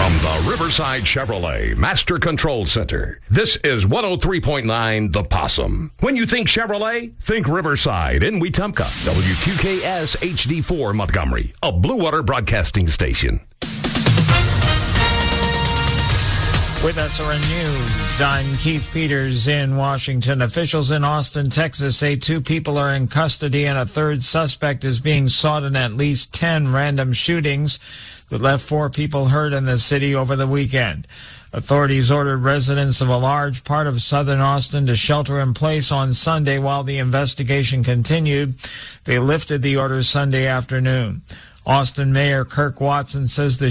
From the Riverside Chevrolet Master Control Center, this is 103.9 The Possum. When you think Chevrolet, think Riverside in Wetumpka. WQKS HD4 Montgomery, a Blue Water broadcasting station. With SRN News, I'm Keith Peters in Washington. Officials in Austin, Texas say 2 people are in custody and a third suspect is being sought in at least 10 random shootings that left 4 people hurt in the city over the weekend. Authorities ordered residents of a large part of southern Austin to shelter in place on Sunday while the investigation continued. They lifted the order Sunday afternoon. Austin Mayor Kirk Watson says the